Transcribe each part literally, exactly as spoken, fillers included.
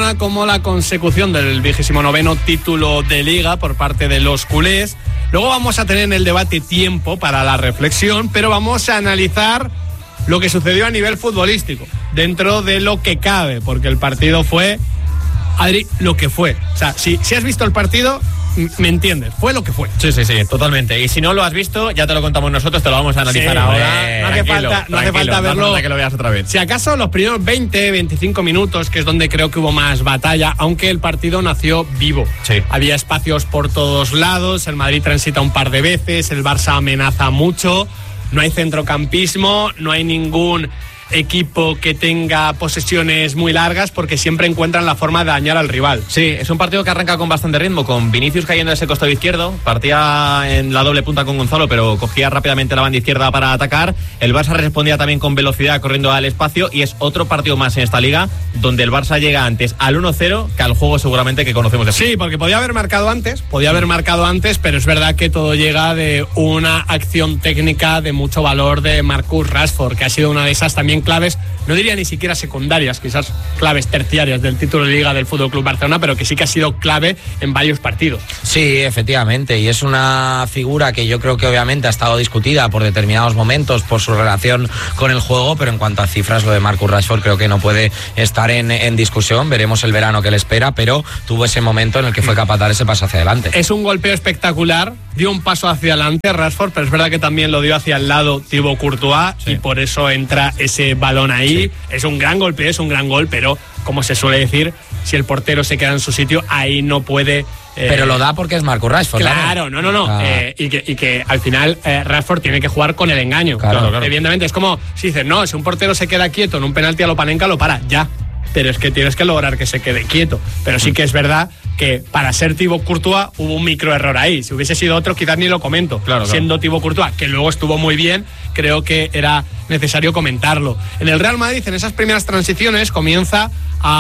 Barcelona como la consecución del vigésimo noveno título de Liga por parte de los culés. Luego vamos a tener en el debate tiempo para la reflexión, pero vamos a analizar lo que sucedió a nivel futbolístico, dentro de lo que cabe, porque el partido fue, Adri, lo que fue. O sea, si, si has visto el partido, me entiendes, fue lo que fue. Sí, sí, sí, totalmente. Y si no lo has visto, ya te lo contamos nosotros, te lo vamos a analizar sí, ahora. Eh, no hace falta, no hace falta verlo. No que lo veas otra vez. Si acaso los primeros veinte, veinticinco minutos, que es donde creo que hubo más batalla, aunque el partido nació vivo. Sí. Había espacios por todos lados, el Madrid transita un par de veces, el Barça amenaza mucho, no hay centrocampismo, no hay ningún equipo que tenga posesiones muy largas porque siempre encuentran la forma de dañar al rival. Sí, es un partido que arranca con bastante ritmo, con Vinicius cayendo de ese costado izquierdo, partía en la doble punta con Gonzalo, pero cogía rápidamente la banda izquierda para atacar. El Barça respondía también con velocidad corriendo al espacio y es otro partido más en esta liga donde el Barça llega antes al uno cero que al juego seguramente que conocemos de Sí, porque podía haber marcado antes, podía haber marcado antes, pero es verdad que todo llega de una acción técnica de mucho valor de Marcus Rashford, que ha sido una de esas también claves, no diría ni siquiera secundarias, quizás claves terciarias del título de Liga del F C Barcelona, pero que sí que ha sido clave en varios partidos. Sí, efectivamente, y es una figura que yo creo que obviamente ha estado discutida por determinados momentos por su relación con el juego, pero en cuanto a cifras, lo de Marcus Rashford creo que no puede estar en, en discusión. Veremos el verano que le espera, pero tuvo ese momento en el que fue capaz de dar ese paso hacia adelante. Es un golpeo espectacular, dio un paso hacia adelante Rashford, pero es verdad que también lo dio hacia el lado Thibaut Courtois, sí. Y por eso entra ese balón ahí. Sí. Es un gran golpe, es un gran gol, pero como se suele decir, si el portero se queda en su sitio, ahí no puede... Eh, pero lo da porque es Marcus Rashford. Claro, no, no, no. Ah. Eh, y, que, y que al final eh, Rashford tiene que jugar con el engaño. Claro, claro. Evidentemente, es como si dices, no, si un portero se queda quieto en un penalti a lo Panenka, lo para, ya. Pero es que tienes que lograr que se quede quieto. Pero sí que es verdad que para ser Thibaut Courtois hubo un micro error ahí. Si hubiese sido otro, quizás ni lo comento. Claro, claro. Siendo Thibaut Courtois, que luego estuvo muy bien, creo que era necesario comentarlo. En el Real Madrid, en esas primeras transiciones, comienza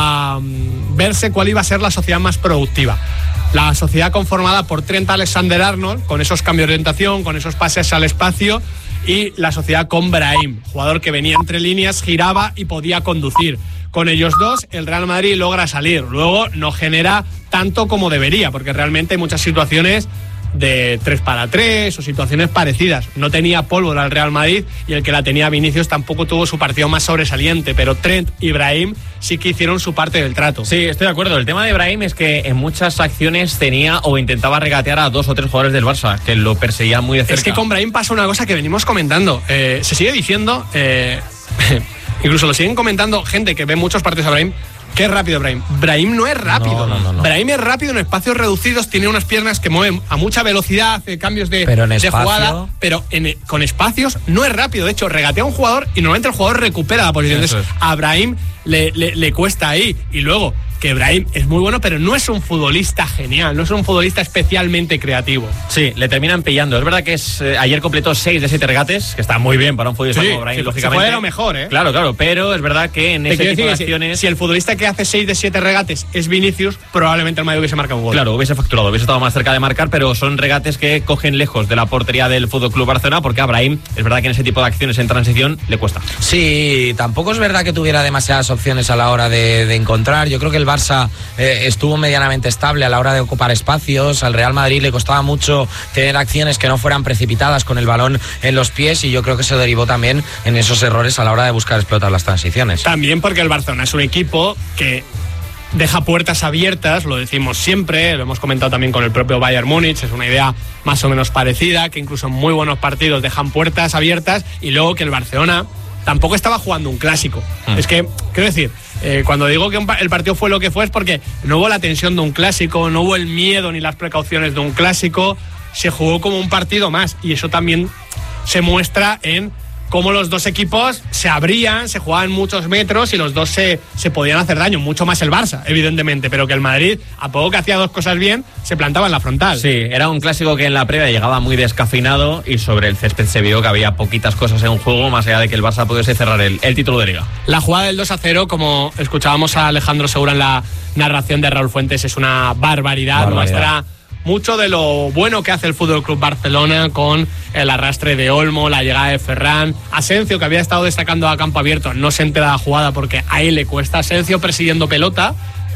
a um, verse cuál iba a ser la sociedad más productiva. La sociedad conformada por Trent Alexander-Arnold, con esos cambios de orientación, con esos pases al espacio, y la sociedad con Brahim, jugador que venía entre líneas, giraba y podía conducir. Con ellos dos, el Real Madrid logra salir. Luego no genera tanto como debería, porque realmente hay muchas situaciones de tres para tres o situaciones parecidas. No tenía pólvora el Real Madrid y el que la tenía Vinicius tampoco tuvo su partido más sobresaliente, pero Trent y Brahim sí que hicieron su parte del trato. Sí, estoy de acuerdo. El tema de Brahim es que en muchas acciones tenía o intentaba regatear a dos o tres jugadores del Barça que lo perseguían muy de cerca. Es que con Brahim pasa una cosa que venimos comentando. Eh, se sigue diciendo, eh, incluso lo siguen comentando gente que ve muchos partidos a Brahim. Qué rápido Brahim. Brahim no es rápido. No, no, no. Brahim es rápido en espacios reducidos, tiene unas piernas que mueven a mucha velocidad, hace cambios de, pero en de espacio... jugada, pero en, con espacios no es rápido. De hecho, regatea a un jugador y normalmente el jugador recupera la posición. Eso Entonces, es. a Brahim le, le, le cuesta ahí. Y luego, que Brahim es muy bueno, pero no es un futbolista genial, no es un futbolista especialmente creativo. Sí, le terminan pillando. Es verdad que es eh, ayer completó seis de siete regates, que está muy bien para un futbolista sí, como Brahim, sí, lógicamente. Se fue de lo mejor, ¿eh? Claro, claro, pero es verdad que en Te ese tipo de decir, acciones... Si, si el futbolista que hace seis de siete regates es Vinicius, probablemente el Madrid hubiese marcado un gol. Claro, hubiese facturado, hubiese estado más cerca de marcar, pero son regates que cogen lejos de la portería del F C Barcelona, porque a Brahim es verdad que en ese tipo de acciones en transición le cuesta. Sí, tampoco es verdad que tuviera demasiadas opciones a la hora de, de encontrar. Yo creo que el Barça eh, estuvo medianamente estable a la hora de ocupar espacios. Al Real Madrid le costaba mucho tener acciones que no fueran precipitadas con el balón en los pies, y yo creo que se derivó también en esos errores a la hora de buscar explotar las transiciones. También porque el Barcelona es un equipo que deja puertas abiertas, lo decimos siempre, lo hemos comentado también con el propio Bayern Múnich, es una idea más o menos parecida, que incluso en muy buenos partidos dejan puertas abiertas, y luego que el Barcelona tampoco estaba jugando un clásico. Mm. Es que, quiero decir, eh, cuando digo que un, el partido fue lo que fue es porque no hubo la tensión de un clásico, no hubo el miedo ni las precauciones de un clásico, se jugó como un partido más, y eso también se muestra en cómo los dos equipos se abrían, se jugaban muchos metros y los dos se, se podían hacer daño, mucho más el Barça, evidentemente, pero que el Madrid, a poco que hacía dos cosas bien, se plantaba en la frontal. Sí, era un clásico que en la previa llegaba muy descafeinado, y sobre el césped se vio que había poquitas cosas en juego, más allá de que el Barça pudiese cerrar el, el título de Liga. La jugada del dos a cero, como escuchábamos a Alejandro Segura en la narración de Raúl Fuentes, es una barbaridad, barbaridad. Muestra mucho de lo bueno que hace el F C Barcelona, con el arrastre de Olmo, la llegada de Ferran, Asensio, que había estado destacando a campo abierto, no se entera de la jugada porque a él le cuesta. Asensio persiguiendo pelota,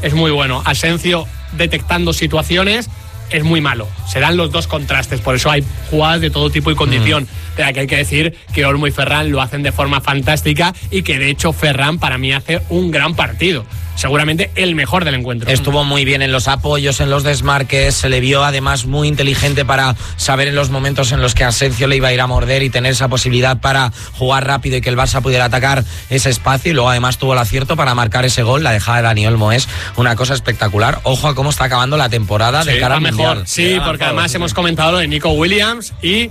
es muy bueno. Asencio detectando situaciones es muy malo. Se dan los dos contrastes, por eso hay jugadas de todo tipo y condición. Mm. Pero que hay que decir que Olmo y Ferran lo hacen de forma fantástica y que de hecho Ferran para mí hace un gran partido. Seguramente el mejor del encuentro. Estuvo muy bien en los apoyos, en los desmarques, se le vio además muy inteligente para saber en los momentos en los que Asencio le iba a ir a morder y tener esa posibilidad para jugar rápido y que el Barça pudiera atacar ese espacio, y luego además tuvo el acierto para marcar ese gol. La dejada de Dani Olmo es una cosa espectacular. Ojo a cómo está acabando la temporada, sí, de cara al Mundial. Sí, porque además sí. hemos comentado lo de Nico Williams y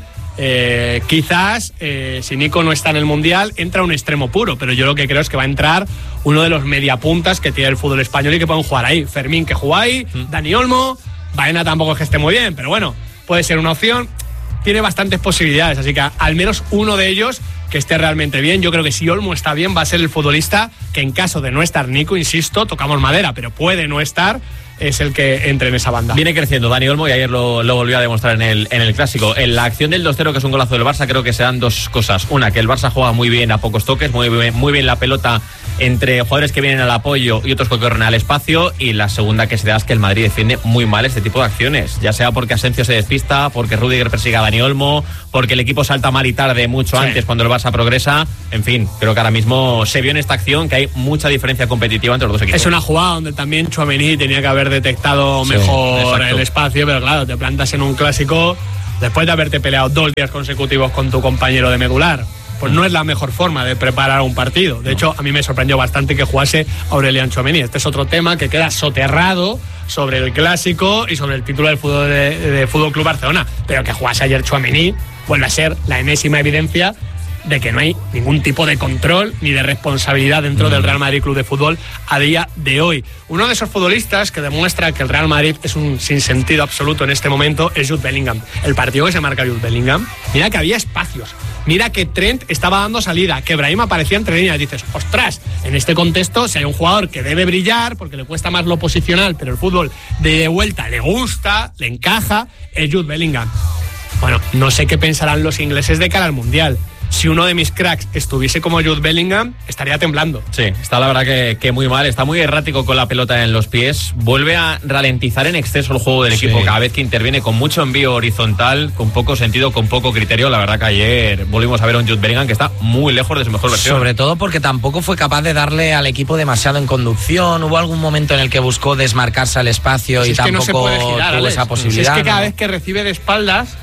Eh, quizás eh, si Nico no está en el Mundial entra un extremo puro, pero yo lo que creo es que va a entrar uno de los mediapuntas que tiene el fútbol español y que pueden jugar ahí. Fermín, que juega ahí, mm. Dani Olmo, Baena tampoco es que esté muy bien, pero bueno, puede ser una opción. Tiene bastantes posibilidades, así que al menos uno de ellos que esté realmente bien. Yo creo que si Olmo está bien va a ser el futbolista que, en caso de no estar Nico, insisto, tocamos madera, pero puede no estar, es el que entre en esa banda. Viene creciendo Dani Olmo y ayer lo, lo volvió a demostrar en el, en el Clásico. En la acción del dos cero, que es un golazo del Barça, creo que se dan dos cosas. Una, que el Barça juega muy bien a pocos toques, muy bien, muy bien la pelota entre jugadores que vienen al apoyo y otros que corren al espacio. Y la segunda que se da es que el Madrid defiende muy mal este tipo de acciones, ya sea porque Asencio se despista, porque Rüdiger persigue a Dani Olmo, porque el equipo salta mal y tarde mucho sí. antes cuando el Barça progresa. En fin, creo que ahora mismo se vio en esta acción que hay mucha diferencia competitiva entre los dos equipos. Es una jugada donde también Tchouaméni tenía que haber detectado sí, mejor exacto. el espacio, pero claro, te plantas en un Clásico después de haberte peleado dos días consecutivos con tu compañero de medular. Pues no es la mejor forma de preparar un partido. De hecho, a mí me sorprendió bastante que jugase Aurelian Tchouaméni. Este es otro tema que queda soterrado sobre el Clásico y sobre el título del fútbol de, de Fútbol Club Barcelona. Pero que jugase ayer Tchouaméni vuelve a ser la enésima evidencia de que no hay ningún tipo de control ni de responsabilidad dentro mm. del Real Madrid Club de Fútbol a día de hoy. Uno de esos futbolistas que demuestra que el Real Madrid es un sinsentido absoluto en este momento es Jude Bellingham. El partido que se marca Jude Bellingham, mira que había espacios, mira que Trent estaba dando salida, que Brahim aparecía entre líneas. Dices, ostras, en este contexto, si hay un jugador que debe brillar porque le cuesta más lo posicional, pero el fútbol de vuelta le gusta, le encaja, es Jude Bellingham. Bueno, no sé qué pensarán los ingleses de cara al Mundial. Si uno de mis cracks estuviese como Jude Bellingham, estaría temblando. Sí, está la verdad que, que muy mal, está muy errático con la pelota en los pies, vuelve a ralentizar en exceso el juego del equipo sí. cada vez que interviene, con mucho envío horizontal, con poco sentido, con poco criterio. La verdad que ayer volvimos a ver a un Jude Bellingham que está muy lejos de su mejor versión. Sobre todo porque tampoco fue capaz de darle al equipo demasiado en conducción. Hubo algún momento en el que buscó desmarcarse al espacio si y tampoco no se puede girar, tuvo esa posibilidad. Si es que cada ¿no? vez que recibe de espaldas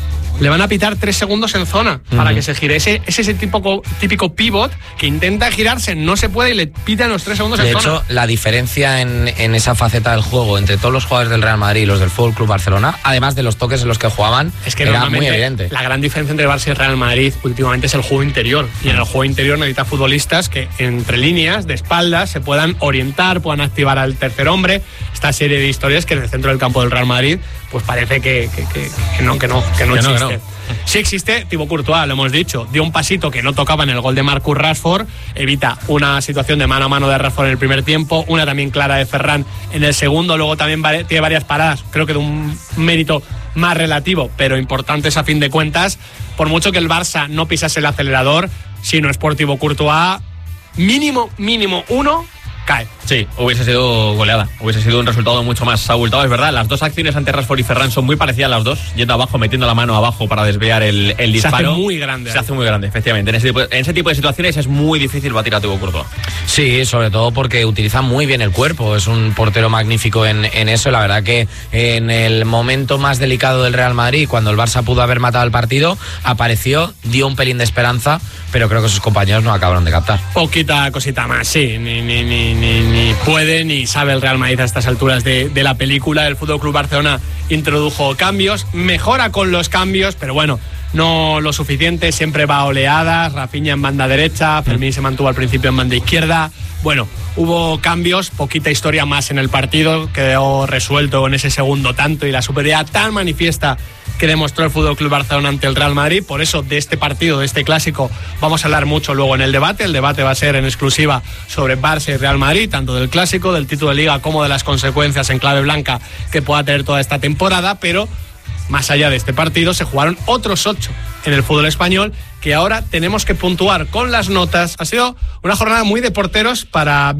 le van a pitar tres segundos en zona uh-huh. para que se gire. Ese es ese típico, típico pivot que intenta girarse, no se puede y le pitan los tres segundos de en hecho, zona. De hecho, la diferencia en, en esa faceta del juego entre todos los jugadores del Real Madrid y los del Fútbol Club Barcelona, además de los toques en los que jugaban, es que era muy evidente. La gran diferencia entre Barça y Real Madrid últimamente es el juego interior. Y en el juego interior necesita futbolistas que entre líneas, de espaldas, se puedan orientar, puedan activar al tercer hombre. Esta serie de historias que en el centro del campo del Real Madrid pues parece que, que, que, que no, que no, que no que existe. No, que no. Sí existe, Thibaut Courtois, lo hemos dicho, dio un pasito que no tocaba en el gol de Marcus Rashford, evita una situación de mano a mano de Rashford en el primer tiempo, una también clara de Ferran en el segundo, luego también tiene varias paradas, creo que de un mérito más relativo, pero importantes a fin de cuentas. Por mucho que el Barça no pisase el acelerador, si no es por Thibaut Courtois, mínimo, mínimo uno, cae. Sí, hubiese sido goleada, hubiese sido un resultado mucho más abultado, es verdad. Las dos acciones ante Rashford y Ferran son muy parecidas las dos, yendo abajo, metiendo la mano abajo para desviar el, el disparo. Se hace muy grande. Se ahí. hace muy grande, efectivamente. En ese, tipo, en ese tipo de situaciones es muy difícil batir a Thibaut Courtois. Sí, sobre todo porque utiliza muy bien el cuerpo, es un portero magnífico en, en eso. La verdad que en el momento más delicado del Real Madrid, cuando el Barça pudo haber matado el partido, apareció, dio un pelín de esperanza, pero creo que sus compañeros no acabaron de captar. Poquita cosita más, sí, ni, ni, ni, ni, ni puede ni sabe el Real Madrid a estas alturas de, de la película. El Fútbol Club Barcelona introdujo cambios, mejora con los cambios, pero bueno, no lo suficiente, siempre va a oleadas. Rafinha en banda derecha, Fermín se mantuvo al principio en banda izquierda. Bueno, hubo cambios, poquita historia más en el partido, quedó resuelto en ese segundo tanto y la superioridad tan manifiesta que demostró el Fútbol Club Barcelona ante el Real Madrid. Por eso de este partido, de este clásico, vamos a hablar mucho luego en el debate. El debate va a ser en exclusiva sobre Barça y Real Madrid, tanto del clásico, del título de Liga, como de las consecuencias en clave blanca que pueda tener toda esta temporada. Pero más allá de este partido, se jugaron otros ocho en el fútbol español que ahora tenemos que puntuar con las notas. Ha sido una jornada muy de porteros para bien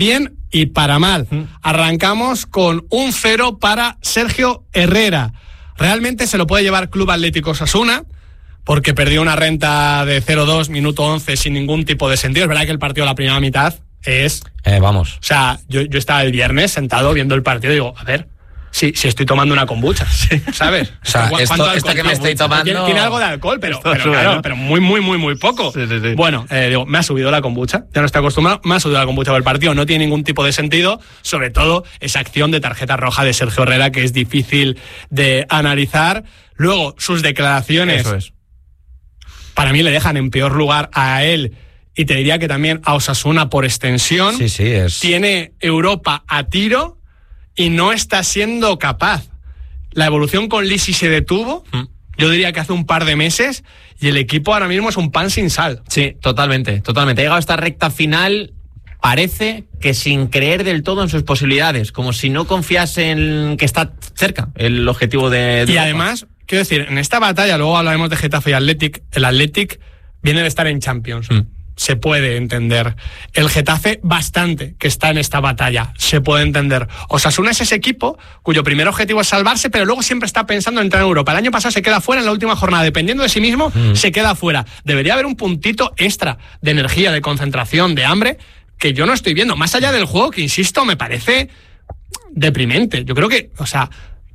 y para mal. Mm. Arrancamos con un cero para Sergio Herrera. Realmente se lo puede llevar Club Atlético Osasuna, porque perdió una renta de cero dos, minuto once, sin ningún tipo de sentido. Es verdad que el partido de la primera mitad es... Eh, vamos. O sea, yo, yo estaba el viernes sentado viendo el partido y digo, a ver... Sí, sí, estoy tomando una kombucha, ¿sabes? O sea, esto, esto que me estoy tomando... Tiene, tiene algo de alcohol, pero, pero, sube, claro, ¿no? pero muy, muy, muy, muy poco. Sí, sí, sí. Bueno, eh, digo, me ha subido la kombucha, ya no estoy acostumbrado, me ha subido la kombucha por el partido, no tiene ningún tipo de sentido, sobre todo esa acción de tarjeta roja de Sergio Herrera que es difícil de analizar. Luego, sus declaraciones, Eso es. para mí le dejan en peor lugar a él y te diría que también a Osasuna por extensión. Sí, sí, es... Tiene Europa a tiro y no está siendo capaz. La evolución con Lisi se detuvo, mm. yo diría que hace un par de meses, y el equipo ahora mismo es un pan sin sal. Sí, totalmente, totalmente. Ha llegado a esta recta final, parece que sin creer del todo en sus posibilidades, como si no confiase en que está cerca el objetivo de... de y Europa. Además, quiero decir, en esta batalla, luego hablaremos de Getafe y Athletic, el Athletic viene de estar en Champions. Mm. Se puede entender. El Getafe bastante que está en esta batalla, se puede entender. Osasuna es ese equipo cuyo primer objetivo es salvarse, pero luego siempre está pensando en entrar en Europa. El año pasado se queda fuera en la última jornada, dependiendo de sí mismo, mm. se queda fuera. Debería haber un puntito extra de energía, de concentración, de hambre, que yo no estoy viendo. Más allá del juego, que insisto, me parece deprimente. Yo creo que, o sea...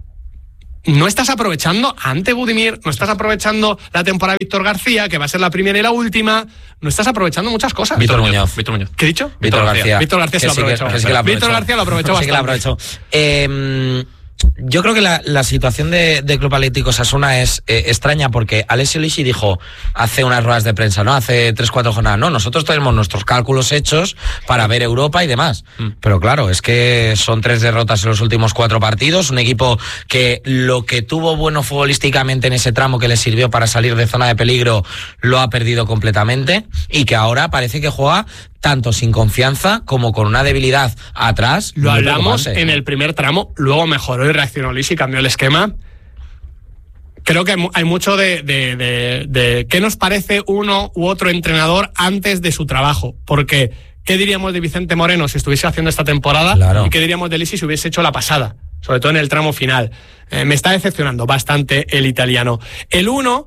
No estás aprovechando ante Budimir, no estás aprovechando la temporada de Víctor García, que va a ser la primera y la última, no estás aprovechando muchas cosas. Víctor Muñoz. Víctor Muñoz. ¿Qué he dicho? Víctor García. Víctor García se lo aprovechó. Víctor García lo aprovechó bastante. Sí que lo aprovechó. Eh, yo creo que la, la situación de, de Club Atlético Osasuna es eh, extraña porque Alessio Lisi dijo hace unas ruedas de prensa, ¿no? Hace tres, cuatro jornadas, no, nosotros tenemos nuestros cálculos hechos para ver Europa y demás. Mm. Pero claro, es que son tres derrotas en los últimos cuatro partidos, un equipo que lo que tuvo bueno futbolísticamente en ese tramo que le sirvió para salir de zona de peligro lo ha perdido completamente y que ahora parece que juega tanto sin confianza como con una debilidad atrás. Lo hablamos en el primer tramo, luego mejoró y reaccionó Lisi, cambió el esquema. Creo que hay mucho de, de, de, de qué nos parece uno u otro entrenador antes de su trabajo, porque ¿qué diríamos de Vicente Moreno si estuviese haciendo esta temporada? Claro. ¿Y qué diríamos de Lisi si hubiese hecho la pasada? Sobre todo en el tramo final. Eh, me está decepcionando bastante el italiano. El uno...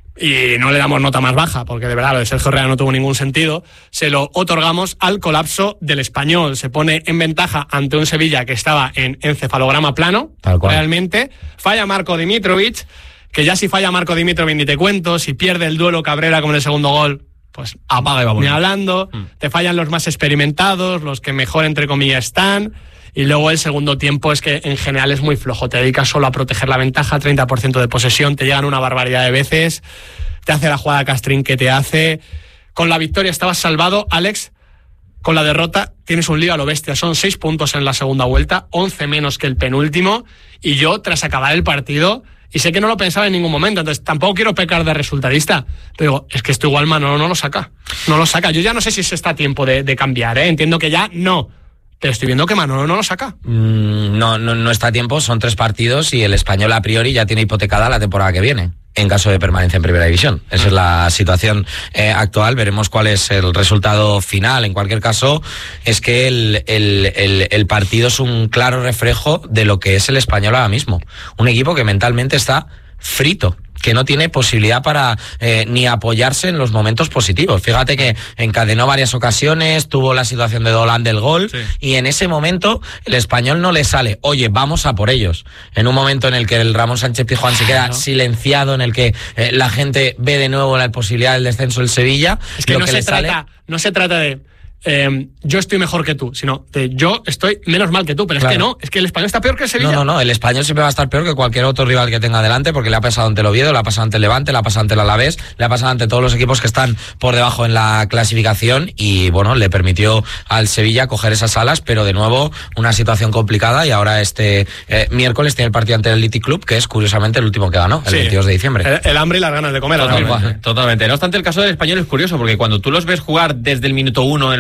y no le damos nota más baja, porque de verdad lo de Sergio Herrera no tuvo ningún sentido, se lo otorgamos al colapso del Español. Se pone en ventaja ante un Sevilla que estaba en encefalograma plano, realmente. Falla Marco Dimitrovic, que ya si falla Marco Dimitrovic ni te cuento, si pierde el duelo Cabrera como en el segundo gol, pues apaga y vamos. Ni hablando, mm. te fallan los más experimentados, los que mejor entre comillas están... Y luego el segundo tiempo es que en general es muy flojo, te dedicas solo a proteger la ventaja, treinta por ciento de posesión, te llegan una barbaridad de veces, te hace la jugada Castrín que te hace. Con la victoria estabas salvado, Alex, con la derrota tienes un lío a lo bestia, son seis puntos en la segunda vuelta, once menos que el penúltimo, y yo tras acabar el partido, y sé que no lo pensaba en ningún momento, entonces tampoco quiero pecar de resultadista, pero digo, es que esto igual Manolo no lo saca, no lo saca, yo ya no sé si se está a tiempo de, de cambiar, ¿eh? Entiendo que ya no. Pero estoy viendo que Manolo no lo saca. Mm, no, no, no está a tiempo, son tres partidos y el Español a priori ya tiene hipotecada la temporada que viene, en caso de permanencia en Primera División. Esa es la situación eh, actual, veremos cuál es el resultado final. En cualquier caso, es que el, el, el, el partido es un claro reflejo de lo que es el Español ahora mismo. Un equipo que mentalmente está frito, que no tiene posibilidad para eh, ni apoyarse en los momentos positivos. Fíjate que encadenó varias ocasiones, tuvo la situación de Dolan del gol, sí. Y en ese momento el Español no le sale, oye, vamos a por ellos. En un momento en el que el Ramón Sánchez Pizjuán se queda silenciado, en el que eh, la gente ve de nuevo la posibilidad del descenso del Sevilla, es que, lo no, que se le trata, sale... no se trata de... Eh, yo estoy mejor que tú, sino de yo estoy menos mal que tú, pero claro. Es que no, es que el Español está peor que el Sevilla. No, no, no, el Español siempre va a estar peor que cualquier otro rival que tenga delante, porque le ha pasado ante el Oviedo, le ha pasado ante el Levante, le ha pasado ante el Alavés, le ha pasado ante todos los equipos que están por debajo en la clasificación y bueno, le permitió al Sevilla coger esas alas, pero de nuevo una situación complicada y ahora este eh, miércoles tiene el partido ante el Athletic Club, que es curiosamente el último que ganó, el sí. veintidós de diciembre. El, el hambre y las ganas de comer. Totalmente, totalmente. No obstante, el caso del Español es curioso, porque cuando tú los ves jugar desde el minuto uno en el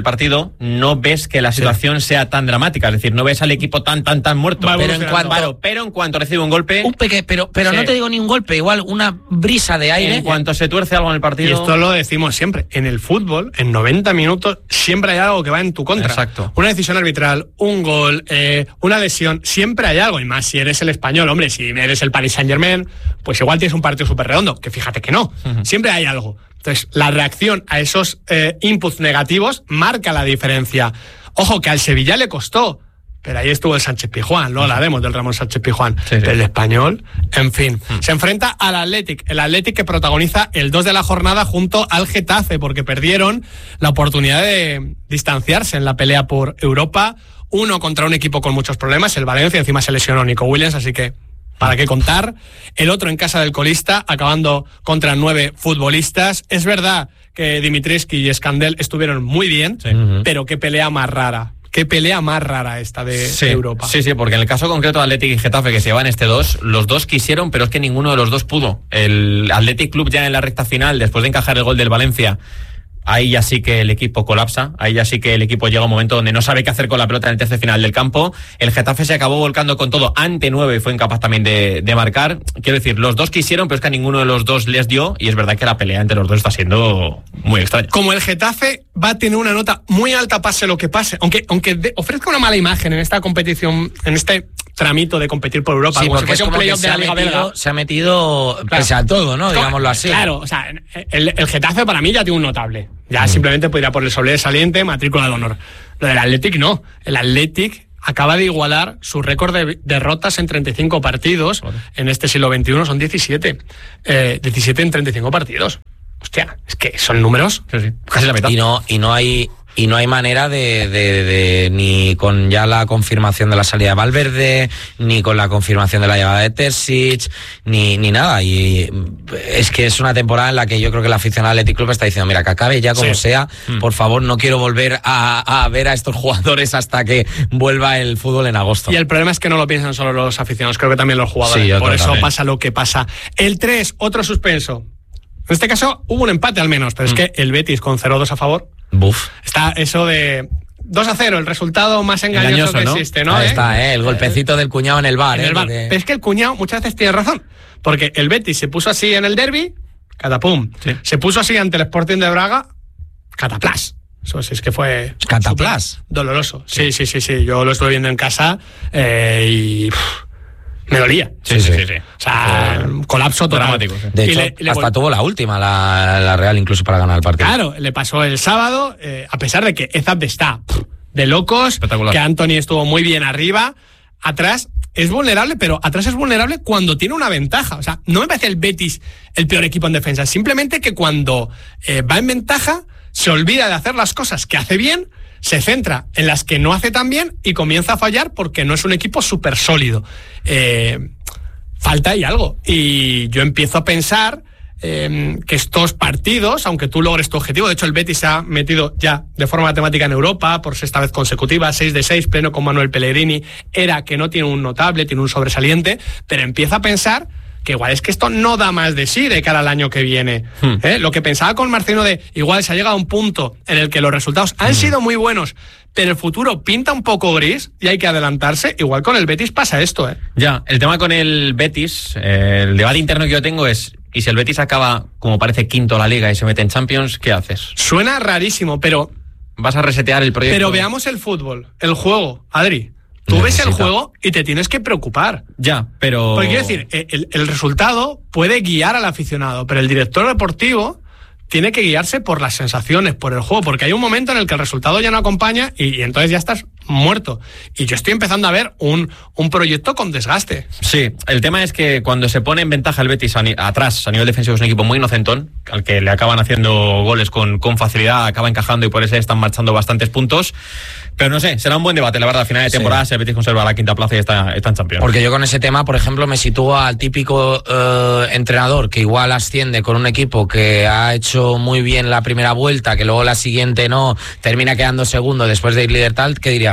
partido, no ves que la situación sí. sea tan dramática. Es decir, no ves al equipo tan, tan, tan muerto. Pero en, cuanto, claro, pero en cuanto recibe un golpe... Un peque, pero pero sí. no te digo ni un golpe, igual una brisa de aire. En cuanto se tuerce algo en el partido... Y esto lo decimos siempre. En el fútbol, en noventa minutos, siempre hay algo que va en tu contra. Exacto. Una decisión arbitral, un gol, eh, una lesión, siempre hay algo. Y más si eres el Español, hombre, si eres el Paris Saint-Germain, pues igual tienes un partido súper redondo, que fíjate que no. Uh-huh. Siempre hay algo. Entonces, la reacción a esos eh, inputs negativos marca la diferencia. Ojo, que al Sevilla le costó, pero ahí estuvo el Sánchez Pizjuán, luego hablaremos del Ramón Sánchez Pizjuán, sí, sí. del Español, en fin. Hmm. Se enfrenta al Athletic, el Athletic que protagoniza el dos de la jornada junto al Getafe, porque perdieron la oportunidad de distanciarse en la pelea por Europa, uno contra un equipo con muchos problemas, el Valencia, encima se lesionó Nico Williams, así que para qué contar. El otro en casa del colista, acabando contra nueve futbolistas. Es verdad que Dimitrescu y Escandel estuvieron muy bien, sí. pero qué pelea más rara. Qué pelea más rara esta de, sí, de Europa. Sí, sí, porque en el caso concreto de Athletic y Getafe, que se llevan este dos, los dos quisieron, pero es que ninguno de los dos pudo. El Athletic Club ya en la recta final, después de encajar el gol del Valencia, ahí ya sí que el equipo colapsa, ahí ya sí que el equipo llega a un momento donde no sabe qué hacer con la pelota en el tercer final del campo. El Getafe se acabó volcando con todo ante nueve y fue incapaz también de, de marcar. Quiero decir, los dos quisieron, pero es que a ninguno de los dos les dio, y es verdad que la pelea entre los dos está siendo muy extraña. Como el Getafe va a tener una nota muy alta pase lo que pase, aunque, aunque de, ofrezca una mala imagen en esta competición, en este tramito de competir por Europa, sí, como porque si fuese un playoff de la Liga Belga. Se ha metido claro. pese a todo, ¿no? Digámoslo así. Claro, o sea, el, el Getafe para mí ya tiene un notable. Ya mm. simplemente podría por el sobresaliente, matrícula de honor. Lo del Athletic no. El Athletic acaba de igualar su récord de derrotas en treinta y cinco partidos. Vale. En este siglo veintiuno son diecisiete. Eh, diecisiete en treinta y cinco partidos. Hostia, es que son números. Sí, sí. Casi la mitad. Y no, y no hay... Y no hay manera de, de, de, ni con ya la confirmación de la salida de Valverde, ni con la confirmación de la llegada de Terzic, ni, ni nada. Y es que es una temporada en la que yo creo que el aficionado del Athletic Club está diciendo, mira, que acabe ya como sí. sea, mm. por favor, no quiero volver a, a ver a estos jugadores hasta que vuelva el fútbol en agosto. Y el problema es que no lo piensan solo los aficionados, creo que también los jugadores. Sí, por eso también. Pasa lo que pasa. El tres, otro suspenso. En este caso hubo un empate al menos, pero mm. es que el Betis con cero dos a favor. Buf. Está eso de dos a cero, el resultado más engañoso, engañoso que ¿no? existe, ¿no? Ahí ¿Eh? está, ¿eh? El golpecito del cuñado en el bar. En ¿eh? el bar. Porque... Pero es que el cuñado muchas veces tiene razón, porque el Betis se puso así en el derbi, catapum. Sí. Se puso así ante el Sporting de Braga, cataplas. Eso sí, es que fue... ¿Cataplas? Doloroso. Sí, sí, sí, sí. Yo lo estuve viendo en casa eh, y... Pff, me dolía. Sí, sí, sí. sí. O sea, sí. colapso total. Dramático. Sí. De hecho, le, le hasta vol- tuvo la última, la, la Real, incluso para ganar el partido. Claro, le pasó el sábado, eh, a pesar de que Ezab está pff, de locos, que Anthony estuvo muy bien arriba, atrás es vulnerable, pero atrás es vulnerable cuando tiene una ventaja. O sea, no me parece el Betis el peor equipo en defensa, simplemente que cuando eh, va en ventaja, se olvida de hacer las cosas que hace bien, se centra en las que no hace tan bien y comienza a fallar porque no es un equipo súper sólido. Eh, falta ahí algo. Y yo empiezo a pensar eh, que estos partidos, aunque tú logres tu objetivo, de hecho el Betis se ha metido ya de forma matemática en Europa por sexta vez consecutiva, seis de seis, pleno con Manuel Pellegrini, era que no tiene un notable, tiene un sobresaliente, pero empieza a pensar que igual es que esto no da más de sí de cara al año que viene. Hmm. ¿Eh? Lo que pensaba con Marcelino de igual se ha llegado a un punto en el que los resultados han hmm. sido muy buenos, pero el futuro pinta un poco gris y hay que adelantarse. Igual con el Betis pasa esto, ¿eh? Ya, el tema con el Betis, eh, el debate interno que yo tengo es, ¿y si el Betis acaba, como parece, quinto la Liga y se mete en Champions, qué haces? Suena rarísimo, pero... ¿Vas a resetear el proyecto? Pero veamos el fútbol, el juego, Adri. Tú ves el juego y te tienes que preocupar. Ya, pero... Porque quiero decir, el, el resultado puede guiar al aficionado, pero el director deportivo tiene que guiarse por las sensaciones, por el juego, porque hay un momento en el que el resultado ya no acompaña y, y entonces ya estás muerto. Y yo estoy empezando a ver un, un proyecto con desgaste. Sí, el tema es que cuando se pone en ventaja el Betis a ni, atrás, a nivel defensivo, es un equipo muy inocentón, al que le acaban haciendo goles con, con facilidad, acaba encajando y por eso están marchando bastantes puntos. Pero no sé, será un buen debate, la verdad, a final de temporada, sí. Si el Betis conserva la quinta plaza y está, está en Champions. Porque yo con ese tema, por ejemplo, me sitúo al típico eh, entrenador que igual asciende con un equipo que ha hecho muy bien la primera vuelta, que luego la siguiente no, termina quedando segundo después de ir líder tal, ¿qué dirías?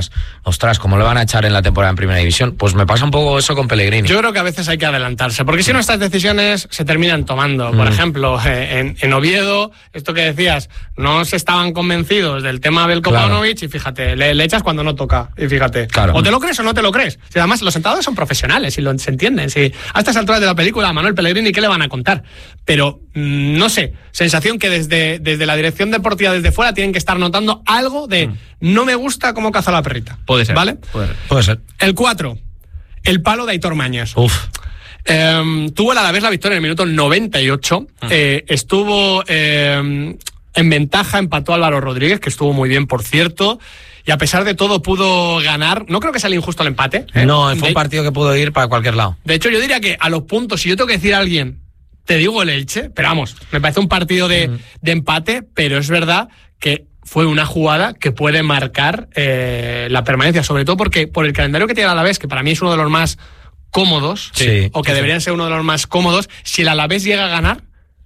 piensas, ostras, ¿cómo le van a echar en la temporada en Primera División? Pues me pasa un poco eso con Pellegrini. Yo creo que a veces hay que adelantarse, porque si no estas decisiones se terminan tomando. Por mm. ejemplo, en, en Oviedo, esto que decías, no se estaban convencidos del tema Belko Paunovic, claro. y fíjate, le, le echas cuando no toca, y fíjate, claro. o te lo crees o no te lo crees. Si además los entrenadores son profesionales y lo, se entienden. Si a estas alturas de la película, a Manuel Pellegrini, ¿qué le van a contar? Pero, mmm, no sé, sensación que desde, desde la dirección deportiva, desde fuera, tienen que estar notando algo de mm. no me gusta cómo caza la perrita. Puede ser. ¿Vale? Puede ser. Puede ser. El cuatro, el palo de Aitor Mañas. Uf. Eh, tuvo el Alavés la victoria en el minuto noventa y ocho. Mm. Eh, estuvo eh, en ventaja, empató Álvaro Rodríguez, que estuvo muy bien, por cierto. Y a pesar de todo pudo ganar. No creo que sea injusto el empate. ¿eh? No, fue de, un partido que pudo ir para cualquier lado. De hecho, yo diría que a los puntos, si yo tengo que decir a alguien, te digo el Elche, pero vamos, me parece un partido de, mm. de empate, pero es verdad que fue una jugada que puede marcar eh, la permanencia, sobre todo porque por el calendario que tiene el Alavés, que para mí es uno de los más cómodos, sí, o que sí, deberían sí. ser uno de los más cómodos, si el Alavés llega a ganar,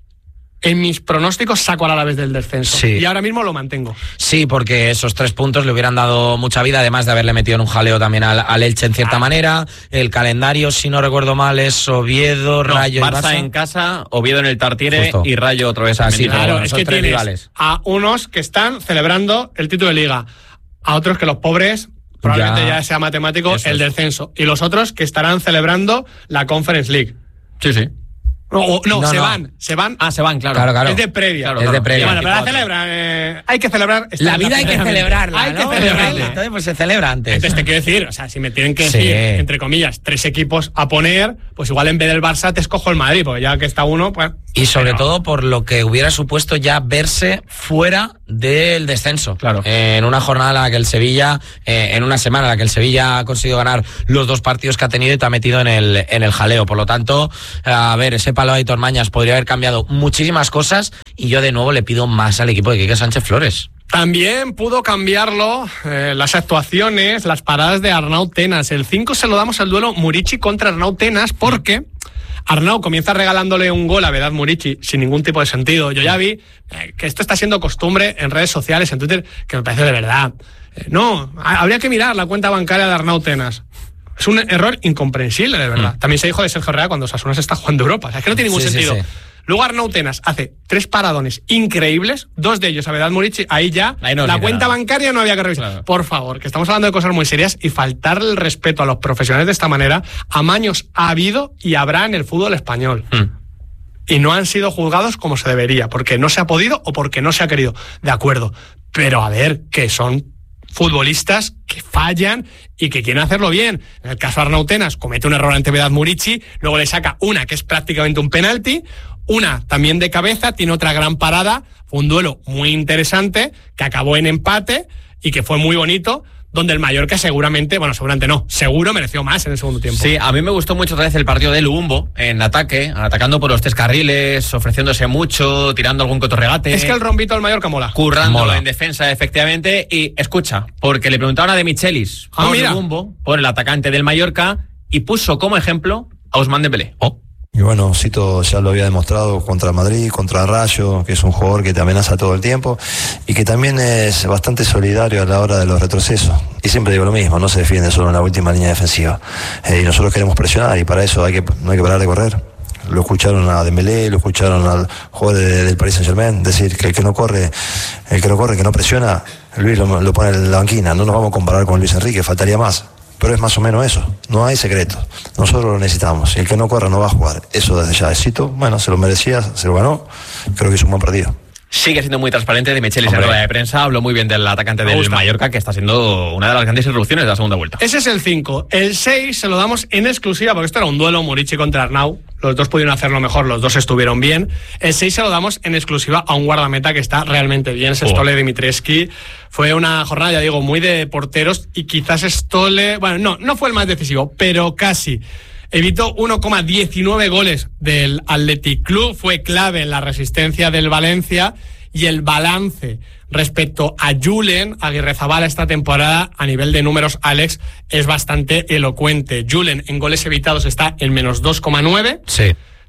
en mis pronósticos saco al Alavés del descenso. Sí. Y ahora mismo lo mantengo. Sí, porque esos tres puntos le hubieran dado mucha vida, además de haberle metido en un jaleo también al, al Elche en cierta ah. manera. El calendario, si no recuerdo mal, es Oviedo, no, Rayo Barça y Barça en casa, Oviedo en el Tartiere Justo. y Rayo otra vez. Así, claro, bueno, es que tienes rivales. a unos que están celebrando el título de Liga, a otros que los pobres... probablemente ya, ya sea matemático el descenso. Y los otros que estarán celebrando la Conference League. Sí, sí. No, no, no se no. van, se van. Ah, se van, claro. claro, claro. Es de previa. Claro, es de previa. Bueno, pero la celebran. Eh, hay que celebrar. La vida hay que celebrarla. Hay ¿no? que celebrarla. Entonces, pues se celebra antes. Entonces te quiero decir, o sea, si me tienen que decir, sí. entre comillas, tres equipos a poner, pues igual en vez del Barça te escojo el Madrid, porque ya que está uno, pues. Y sobre pero... todo por lo que hubiera supuesto ya verse fuera del descenso. Claro. Eh, en una jornada en la que el Sevilla, eh, en una semana en la que el Sevilla ha conseguido ganar los dos partidos que ha tenido y te ha metido en el, en el jaleo. Por lo tanto, a ver, ese palo de Aitor Mañas podría haber cambiado muchísimas cosas y yo de nuevo le pido más al equipo de Quique Sánchez Flores. También pudo cambiarlo eh, las actuaciones, las paradas de Arnau Tenas. El cinco se lo damos al duelo Murici contra Arnau Tenas porque Arnau comienza regalándole un gol a Vedat Murici sin ningún tipo de sentido. Yo ya vi eh, que esto está siendo costumbre en redes sociales, en Twitter, que me parece de verdad. Eh, no, habría que mirar la cuenta bancaria de Arnau Tenas. Es un error incomprensible, de verdad. Mm. También se dijo de Sergio Herrera cuando Osasuna se está jugando Europa. O sea, es que no tiene ningún sí, sentido. Sí, sí. Luego Arnau Tenas hace tres paradones increíbles, dos de ellos a Vedat Murici, ahí ya ahí no la cuenta nada. bancaria no había que revisar. Claro. Por favor, que estamos hablando de cosas muy serias y faltarle el respeto a los profesionales de esta manera, amaños ha habido y habrá en el fútbol español. Hmm. Y no han sido juzgados como se debería, porque no se ha podido o porque no se ha querido. De acuerdo, pero a ver, que son futbolistas que fallan y que quieren hacerlo bien. En el caso de Arnau Tenas comete un error ante Vedat Murici, luego le saca una que es prácticamente un penalti, una también de cabeza, tiene otra gran parada, fue un duelo muy interesante que acabó en empate y que fue muy bonito, donde el Mallorca seguramente, bueno, seguramente no, seguro mereció más en el segundo tiempo. Sí, a mí me gustó mucho otra vez el partido de Lumumbo en ataque, atacando por los tres carriles, ofreciéndose mucho, tirando algún cotorregate. Es que el rombito del Mallorca mola. Currando mola. en defensa, efectivamente. Y escucha, porque le preguntaban a De Michelis ah, por mira. Lumumbo, por el atacante del Mallorca, y puso como ejemplo a Ousmane Dembélé. Oh. Y bueno, Sito ya lo había demostrado contra Madrid, contra Rayo, que es un jugador que te amenaza todo el tiempo y que también es bastante solidario a la hora de los retrocesos. Y siempre digo lo mismo, no se defiende solo en la última línea defensiva. Eh, y nosotros queremos presionar y para eso hay que, no hay que parar de correr. Lo escucharon a Dembélé, lo escucharon al jugador de, del Paris Saint-Germain, decir que el que no corre, el que no corre, que no presiona, Luis lo, lo pone en la banquina. No nos vamos a comparar con Luis Enrique, faltaría más. Pero es más o menos eso, no hay secreto. Nosotros lo necesitamos. Y el que no corra no va a jugar. Eso desde ya es Sito. Bueno, se lo merecía, se lo ganó. Creo que es un buen partido. Sigue siendo muy transparente. De Michelis en rueda de prensa habló muy bien del atacante del Mallorca, que está siendo una de las grandes irrupciones de la segunda vuelta. Ese es el cinco. El seis se lo damos en exclusiva, porque esto era un duelo Murici contra Arnau. Los dos pudieron hacerlo mejor, los dos estuvieron bien. El seis se lo damos en exclusiva a un guardameta que está realmente bien, es Stole Dimitrescu. Fue una jornada, ya digo, muy de porteros y quizás Stole... Bueno, no, no fue el más decisivo, pero casi. Evitó uno coma diecinueve goles del Athletic Club, fue clave en la resistencia del Valencia y el balance respecto a Julen Aguirrezabala esta temporada a nivel de números, Alex, es bastante elocuente. Julen en goles evitados está en menos dos coma nueve. Sí.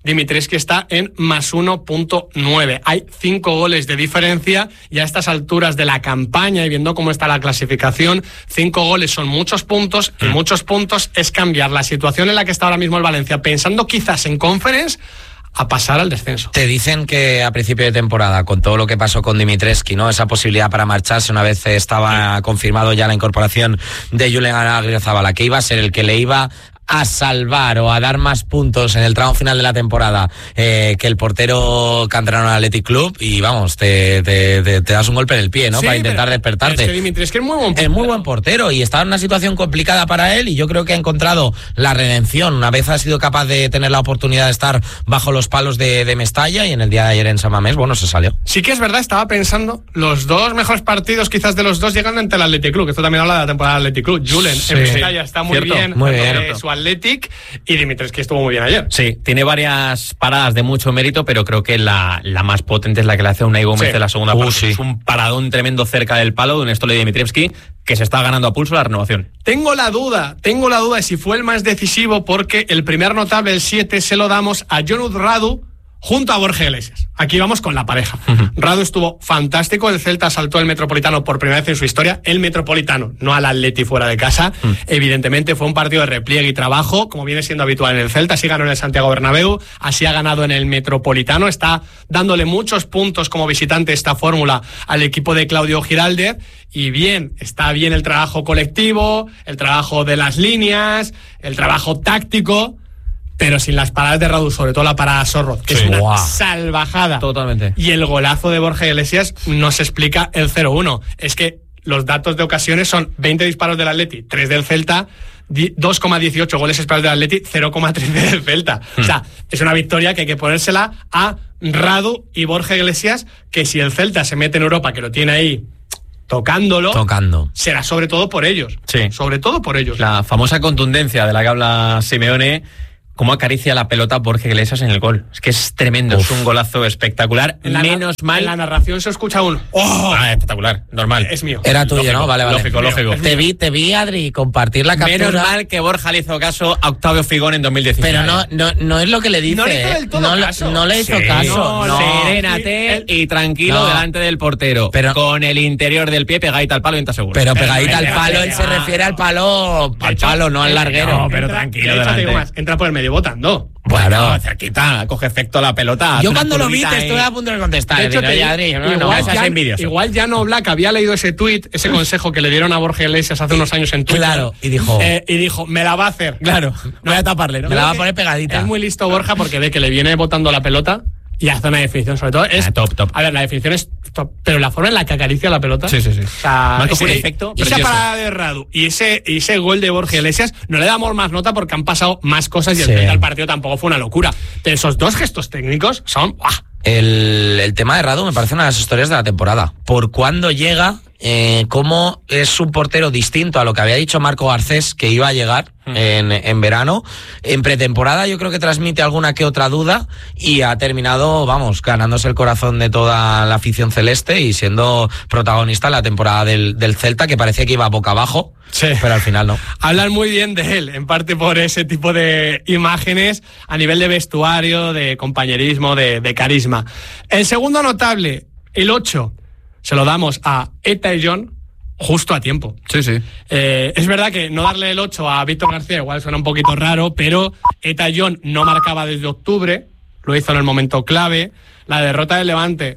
Dimitrescu está en más uno punto nueve. Hay cinco goles de diferencia y a estas alturas de la campaña y viendo cómo está la clasificación, cinco goles son muchos puntos y muchos puntos es cambiar la situación en la que está ahora mismo el Valencia, pensando quizás en Conference, a pasar al descenso. Te dicen que a principio de temporada, con todo lo que pasó con Dimitrescu, ¿no? Esa posibilidad para marcharse una vez estaba sí. confirmado ya la incorporación de Julen Arrizabalaga, que iba a ser el que le iba a salvar o a dar más puntos en el tramo final de la temporada eh, que el portero canterano del Athletic Club, y vamos, te, te, te, te das un golpe en el pie, ¿no? Sí, para intentar pero, despertarte. Pero es que Dimitrescu es muy buen portero. Es muy buen portero y estaba en una situación complicada para él, y yo creo que ha encontrado la redención una vez ha sido capaz de tener la oportunidad de estar bajo los palos de, de Mestalla, y en el día de ayer en San Mamés, bueno, se salió. Sí que es verdad, estaba pensando, los dos mejores partidos quizás de los dos llegan ante el Athletic Club, que esto también habla de la temporada del Athletic Club. Julen sí. en Mestalla está muy Cierto, bien, muy bien. Eh, su Athletic, y Dimitrescu estuvo muy bien ayer. Sí, tiene varias paradas de mucho mérito, pero creo que la, la más potente es la que le hace a Unai Gómez sí. en la segunda uh, parte. Sí. Es un paradón tremendo cerca del palo de un Stole Dimitrescu que se está ganando a pulso la renovación. Tengo la duda, tengo la duda de si fue el más decisivo, porque el primer notable, el siete, se lo damos a Jonut Radu junto a Borja Iglesias. Aquí vamos con la pareja. Uh-huh. Radu estuvo fantástico, el Celta saltó el Metropolitano por primera vez en su historia, el Metropolitano, no al Atleti fuera de casa. Uh-huh. Evidentemente fue un partido de repliegue y trabajo, como viene siendo habitual en el Celta, así ganó en el Santiago Bernabéu, así ha ganado en el Metropolitano, está dándole muchos puntos como visitante esta fórmula al equipo de Claudio Giraldez, y bien, está bien el trabajo colectivo, el trabajo de las líneas, el trabajo táctico, pero sin las paradas de Radu, sobre todo la parada Sorro, que sí. es una wow. salvajada. Totalmente. Y el golazo de Borja Iglesias no se explica el cero uno. Es que los datos de ocasiones son veinte disparos del Atleti, tres del Celta, dos coma dieciocho goles esperados del Atleti, cero coma trece del Celta. Hmm. O sea, es una victoria que hay que ponérsela a Radu y Borja Iglesias, que si el Celta se mete en Europa, que lo tiene ahí tocándolo, tocando, será sobre todo por ellos. Sí. Sobre todo por ellos. La famosa contundencia de la que habla Simeone, cómo acaricia la pelota Borja Iglesias en el gol. Es que es tremendo, Uf. es un golazo espectacular. Menos na- mal. En la narración se escucha un ¡oh! Ah, espectacular, normal. Es mío. Era tuyo, lógico, ¿no? Vale, vale. Lógico, lógico. Te vi, te vi, Adri, compartir la captura. Menos mal que Borja le hizo caso a Octavio Figón en dos mil diecinueve. Pero no, no, no es lo que le dice. No le hizo del todo no, caso. No le hizo sí, caso. No, no. Serénate y tranquilo no. delante del portero. Pero con el interior del pie pegadita al palo y seguro. Pero pegadita al palo, él se refiere al palo, al palo, no al larguero. No, pero tranquilo. Entra por el medio botando. Bueno, cerquita, coge efecto la pelota. Yo cuando lo vi te estoy a punto de contestar. De hecho, te, ya, Adri, no, igual, no, ya, igual ya no Black había leído ese tuit, ese consejo que le dieron a Borja Iglesias hace unos años en Twitter. Claro, y dijo, eh, y dijo, me la va a hacer. Claro, no voy a taparle, ¿no? Me la va a poner pegadita. Es muy listo Borja porque ve que le viene botando la pelota y hace una definición, sobre todo es ah, top, top. A ver, la definición es top, pero la forma en la que acaricia la pelota. Sí, sí, sí. O sea, ese, un efecto. Y esa parada de Radu y ese, y ese gol de Borja Iglesias no le damos más nota porque han pasado más cosas y sí. el, el partido tampoco fue una locura. Pero esos dos gestos técnicos son ¡buah! El, el tema de Radu me parece una de las historias de la temporada. Por cuándo llega, eh, cómo es un portero distinto a lo que había dicho Marco Garcés que iba a llegar mm. en, en verano. En pretemporada yo creo que transmite alguna que otra duda y ha terminado, vamos, ganándose el corazón de toda la afición celeste y siendo protagonista en la temporada del, del Celta, que parecía que iba boca abajo. Sí. Pero al final no. Hablan muy bien de él, en parte por ese tipo de imágenes a nivel de vestuario, de compañerismo, de, de carisma. El segundo notable, el ocho, se lo damos a Eta y John justo a tiempo. Sí, sí. Eh, es verdad que no darle el ocho a Víctor García igual suena un poquito raro, pero Eta y John no marcaba desde octubre, lo hizo en el momento clave. La derrota del Levante,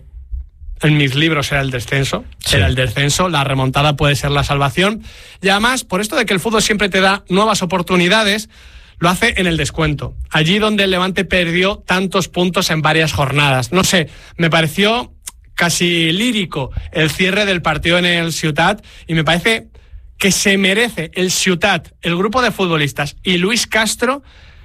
en mis libros, era el descenso, sí. era el descenso, la remontada puede ser la salvación, y además, por esto de que el fútbol siempre te da nuevas oportunidades, lo hace en el descuento, allí donde el Levante perdió tantos puntos en varias jornadas. No sé, me pareció casi lírico el cierre del partido en el Ciutat, y me parece que se merece el Ciutat, el grupo de futbolistas y Luis Castro,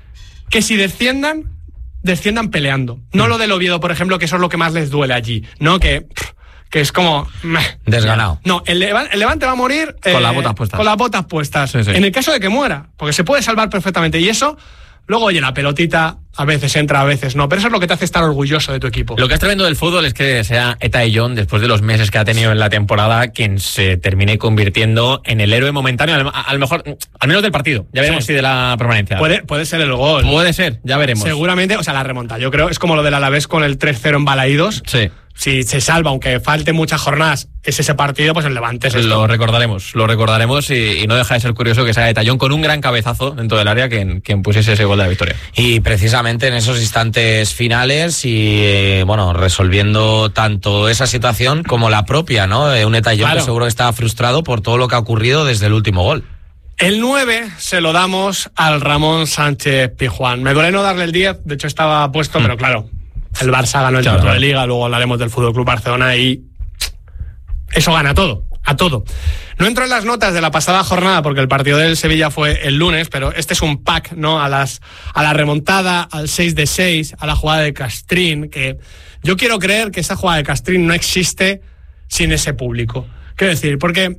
que si desciendan, desciendan peleando. No lo del Oviedo, por ejemplo, que eso es lo que más les duele allí, ¿no? Que, que es como... desganado. No, el, Levante, el Levante va a morir... Con eh, las botas puestas. Con las botas puestas. Sí, sí. En el caso de que muera, porque se puede salvar perfectamente. Y eso, luego, oye, la pelotita a veces entra, a veces no, pero eso es lo que te hace estar orgulloso de tu equipo. Lo que es tremendo del fútbol es que sea Eta John, después de los meses que ha tenido en la temporada, quien se termine convirtiendo en el héroe momentáneo, a lo mejor, al menos del partido. Ya veremos sí. si de la permanencia. Puede, puede ser el gol. Puede ser, ya veremos. Seguramente, o sea, la remonta. Yo creo, es como lo del Alavés con el tres cero en Balaídos. Sí. Si se salva, aunque falte muchas jornadas, es ese partido, pues el Levante es esto. Lo recordaremos, lo recordaremos y, y no deja de ser curioso que sea Eta John con un gran cabezazo dentro del área quien, quien pusiese ese gol de la victoria. Y precisamente en esos instantes finales y, eh, bueno, resolviendo tanto esa situación como la propia, ¿no? Eh, un Eta John claro. que seguro que estaba frustrado por todo lo que ha ocurrido desde el último gol. El nueve se lo damos al Ramón Sánchez Pizjuán. Me duele no darle el diez, de hecho estaba puesto, mm. pero claro, el Barça ganó el título claro. de Liga, luego hablaremos del F C Barcelona y eso gana todo, a todo. No entro en las notas de la pasada jornada porque el partido del Sevilla fue el lunes, pero este es un pack, ¿no? A las a la remontada, al seis de seis, a la jugada de Castrín, que yo quiero creer que esa jugada de Castrín no existe sin ese público. Quiero decir, porque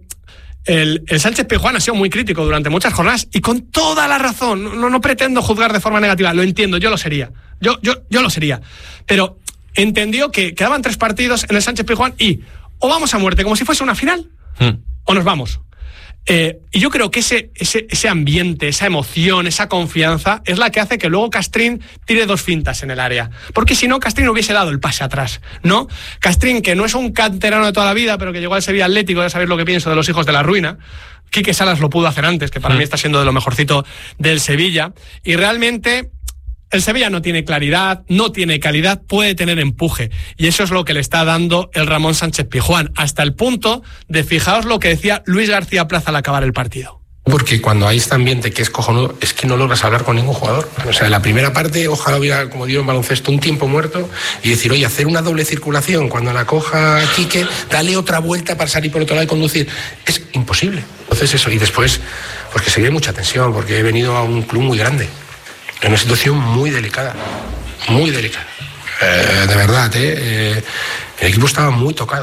El, el Sánchez Pizjuán ha sido muy crítico durante muchas jornadas y con toda la razón. No, no pretendo juzgar de forma negativa, lo entiendo, yo lo sería. Yo, yo, yo lo sería. Pero entendió que quedaban tres partidos en el Sánchez Pizjuán y o vamos a muerte como si fuese una final hmm. o nos vamos. Eh, y yo creo que ese, ese, ese ambiente, esa emoción, esa confianza es la que hace que luego Castrín tire dos fintas en el área. Porque si no, Castrín hubiese dado el pase atrás, ¿no? Castrín, que no es un canterano de toda la vida, pero que llegó al Sevilla Atlético, ya sabéis lo que pienso de los hijos de la ruina. Quique Salas lo pudo hacer antes, que para mm. mí está siendo de lo mejorcito del Sevilla. Y realmente el Sevilla no tiene claridad, no tiene calidad, puede tener empuje. Y eso es lo que le está dando el Ramón Sánchez Pizjuán, hasta el punto de, fijaos lo que decía Luis García Plaza al acabar el partido. Porque cuando hay este ambiente que es cojonudo, es que no logras hablar con ningún jugador. O sea, en la primera parte, ojalá hubiera, como digo en baloncesto, un tiempo muerto y decir, oye, hacer una doble circulación, cuando la coja Quique, dale otra vuelta para salir por otro lado y conducir. Es imposible. Entonces eso, y después, pues que se ve mucha tensión, porque he venido a un club muy grande. En una situación muy delicada, muy delicada. Eh, de verdad, ¿eh? Eh, el equipo estaba muy tocado.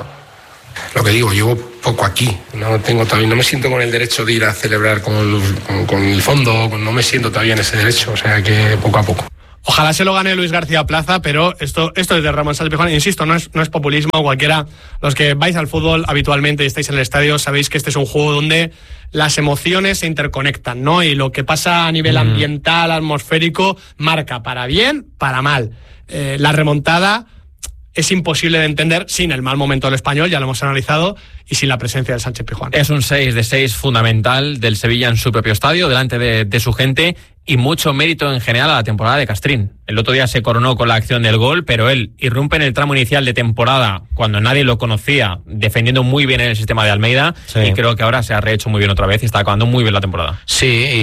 Lo que digo, llevo poco aquí. No tengo todavía, no me siento con el derecho de ir a celebrar con el, con, con el fondo, no me siento todavía en ese derecho, o sea que poco a poco. Ojalá se lo gane Luis García Plaza, pero esto, esto es de Ramón Sánchez Pizjuán. Insisto, no es, no es populismo. Cualquiera, los que vais al fútbol habitualmente y estáis en el estadio, sabéis que este es un juego donde las emociones se interconectan, ¿no? Y lo que pasa a nivel ambiental, atmosférico, marca para bien, para mal. Eh, la remontada es imposible de entender sin el mal momento del Español, ya lo hemos analizado, y sin la presencia del Sánchez Pizjuán. Es un seis de seis fundamental del Sevilla en su propio estadio, delante de, de su gente, y mucho mérito en general a la temporada de Castrín. El otro día se coronó con la acción del gol, pero él irrumpe en el tramo inicial de temporada cuando nadie lo conocía, defendiendo muy bien en el sistema de Almeida, sí. y creo que ahora se ha rehecho muy bien otra vez y está acabando muy bien la temporada. Sí,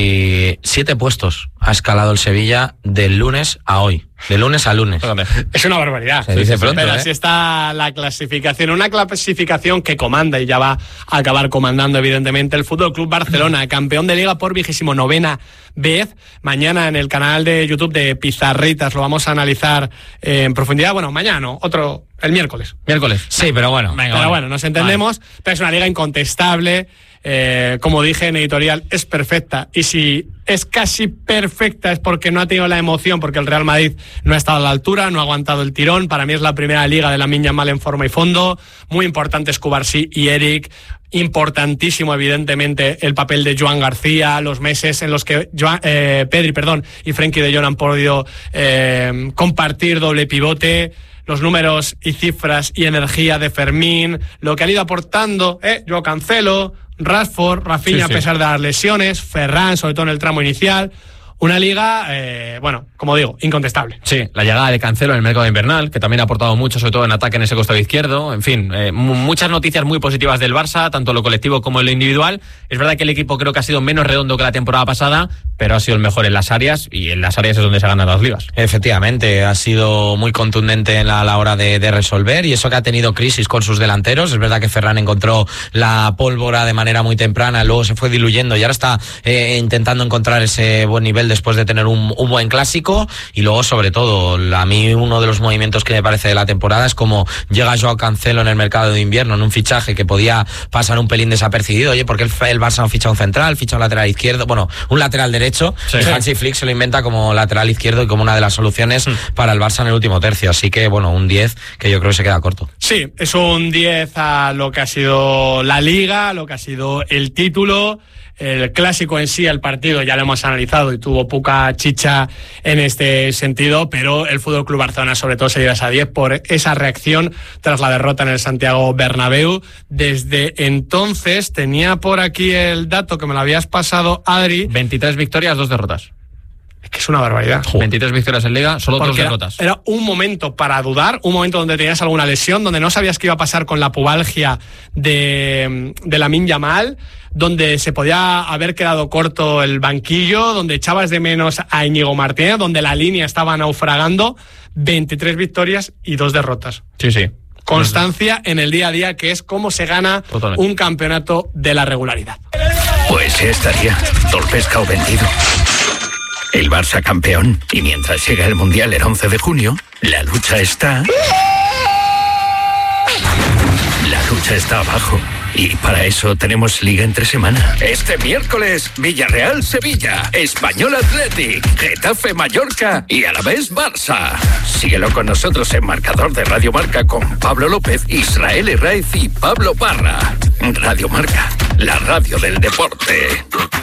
y siete puestos ha escalado el Sevilla del lunes a hoy. De lunes a lunes. Es una barbaridad. Se dice pronto, pero ¿eh? así está la clasificación. Una clasificación que comanda y ya va a acabar comandando, evidentemente, el F C Barcelona, campeón de Liga por vigésimo novena vez. Mañana en el canal de YouTube de Pizarritas lo vamos a analizar eh, en profundidad. Bueno, mañana no, otro, el miércoles. Miércoles. Sí, pero bueno. Venga, pero vale. bueno, nos entendemos. Vale. Pero es una liga incontestable. Eh, como dije en editorial, es perfecta. Y si es casi perfecta es porque no ha tenido la emoción, porque el Real Madrid no ha estado a la altura, no ha aguantado el tirón. Para mí es la primera liga de Lamine Yamal en forma y fondo. Muy importantes Cubarsí y Eric. Importantísimo, evidentemente, el papel de Joan García, los meses en los que Joan, eh, Pedri perdón, y Frenkie de Jong han podido eh, compartir doble pivote. Los números y cifras y energía de Fermín, lo que han ido aportando, eh, Joao Cancelo, Rashford, Rafinha, sí, sí. a pesar de las lesiones, Ferran, sobre todo en el tramo inicial. Una liga, eh, bueno, como digo, incontestable. Sí, la llegada de Cancelo en el mercado invernal, que también ha aportado mucho, sobre todo en ataque en ese costado izquierdo. En fin, eh, muchas noticias muy positivas del Barça, tanto en lo colectivo como en lo individual. Es verdad que el equipo creo que ha sido menos redondo que la temporada pasada, pero ha sido el mejor en las áreas, y en las áreas es donde se ganan las ligas. Efectivamente, ha sido muy contundente a la, la hora de, de resolver, y eso que ha tenido crisis con sus delanteros. Es verdad que Ferran encontró la pólvora de manera muy temprana, luego se fue diluyendo y ahora está eh, intentando encontrar ese buen nivel después de tener un, un buen clásico. Y luego, sobre todo, a mí uno de los movimientos que me parece de la temporada es como llega Joao Cancelo en el mercado de invierno, en un fichaje que podía pasar un pelín desapercibido. Oye, porque el, el Barça no ficha un central, ficha un lateral izquierdo, bueno, un lateral derecho derecho, Sí. y Hansi Flick se lo inventa como lateral izquierdo y como una de las soluciones mm. para el Barça en el último tercio. Así que, bueno, un diez que yo creo que se queda corto. Sí, es un diez a lo que ha sido la Liga, lo que ha sido el título. El clásico en sí, el partido, ya lo hemos analizado y tuvo poca chicha en este sentido, pero el F C Barcelona sobre todo se lleva esa diez por esa reacción tras la derrota en el Santiago Bernabéu. Desde entonces, tenía por aquí el dato que me lo habías pasado, Adri. veintitrés victorias, dos derrotas. Es que es una barbaridad. Joder. veintitrés victorias en Liga, solo Porque dos era, derrotas. Era un momento para dudar, un momento donde tenías alguna lesión, donde no sabías qué iba a pasar con la pubalgia de, de Lamine Yamal, donde se podía haber quedado corto el banquillo, donde echabas de menos a Íñigo Martínez, donde la línea estaba naufragando. veintitrés victorias y dos derrotas. Sí, sí. Constancia en el día a día, que es cómo se gana Totalmente. un campeonato de la regularidad. Pues ya estaría, todo el pescado vendido. El Barça campeón, y mientras llega el Mundial el once de junio, la lucha está... La lucha está abajo. Y para eso tenemos Liga entre semana. Este miércoles, Villarreal-Sevilla, Español Athletic, Getafe-Mallorca y a la vez Barça. Síguelo con nosotros en Marcador de Radio Marca con Pablo López, Israel Herraiz y Pablo Parra. Radio Marca, la radio del deporte.